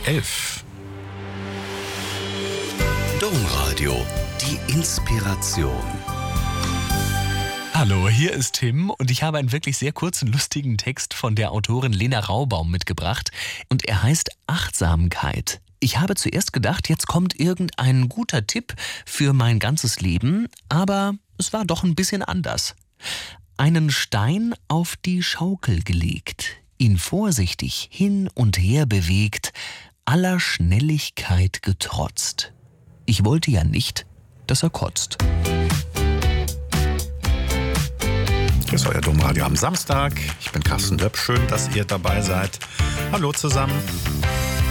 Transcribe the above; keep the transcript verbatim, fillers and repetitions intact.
elf. Domradio, die Inspiration. Hallo, hier ist Tim und ich habe einen wirklich sehr kurzen, lustigen Text von der Autorin Lena Raubaum mitgebracht und er heißt Achtsamkeit. Ich habe zuerst gedacht, jetzt kommt irgendein guter Tipp für mein ganzes Leben, aber es war doch ein bisschen anders. Einen Stein auf die Schaukel gelegt, ihn vorsichtig hin und her bewegt, aller Schnelligkeit getrotzt. Ich wollte ja nicht, dass er kotzt. Das ist euer Domradio am Samstag. Ich bin Carsten Döpp. Schön, dass ihr dabei seid. Hallo zusammen.